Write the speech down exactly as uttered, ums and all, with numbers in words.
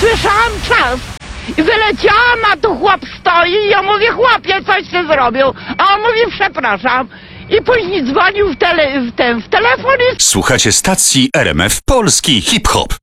słyszałam czas i wyleciałam, a tu chłop stoi i ja mówię, chłopie, coś się zrobił, a on mówi, przepraszam. I później dzwonił w, tele, w, ten, w telefon i... Słuchacie stacji R M F Polski Hip Hop.